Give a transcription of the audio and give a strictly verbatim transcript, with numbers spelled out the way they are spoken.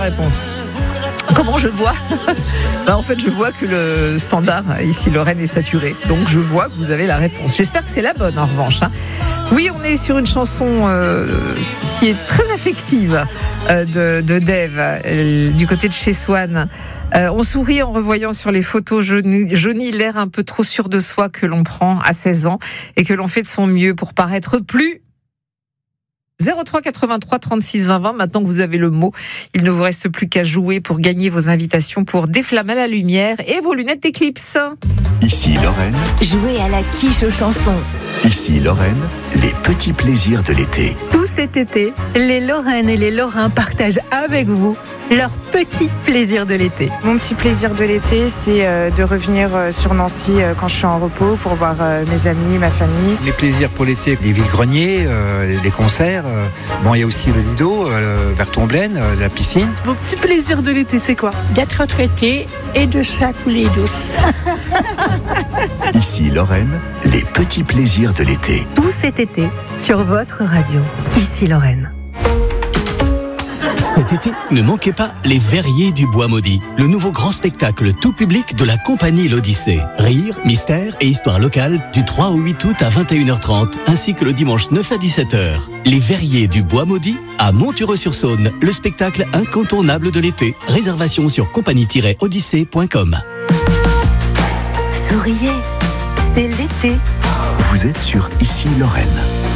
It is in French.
réponse. Comment je vois ? Ben, en fait, je vois que le standard ici Lorraine est saturé. Donc, je vois que vous avez la réponse. J'espère que c'est la bonne, en revanche. Hein. Oui, on est sur une chanson euh, qui est très affective euh, de, de Dave, euh, du côté de chez Swan. Euh, on sourit en revoyant sur les photos Johnny, Johnny l'air un peu trop sûr de soi que l'on prend à seize ans et que l'on fait de son mieux pour paraître plus... zéro trois quatre-vingt-trois trente-six vingt vingt. Maintenant que vous avez le mot, il ne vous reste plus qu'à jouer pour gagner vos invitations pour Déflammer la lumière et vos lunettes d'éclipse. Ici Lorraine. Jouez à la quiche aux chansons. Ici Lorraine, les petits plaisirs de l'été. Tout cet été, les Lorraines et les Lorrains partagent avec vous leurs petits plaisirs de l'été. Mon petit plaisir de l'été, c'est euh, de revenir euh, sur Nancy euh, quand je suis en repos pour voir euh, mes amis, ma famille. Les plaisirs pour l'été, les villes-greniers, euh, les concerts. Euh, bon, il y a aussi le Lido, euh, vers Tomblaine, euh, la piscine. Vos petits plaisirs de l'été, c'est quoi ? D'être retraité et de se la couler douce. Ici Lorraine, les petits plaisirs de l'été. Tout cet été, sur votre radio. Ici Lorraine. Cet été, ne manquez pas les Verriers du Bois Maudit, le nouveau grand spectacle tout public de la compagnie L'Odyssée. Rire, mystère et histoire locale du trois au huit août à vingt et une heures trente, ainsi que le dimanche neuf à dix-sept heures. Les Verriers du Bois Maudit à Montureux-sur-Saône, le spectacle incontournable de l'été. Réservation sur compagnie tiret odyssée point com. Souriez, c'est l'été. Vous êtes sur Ici Lorraine.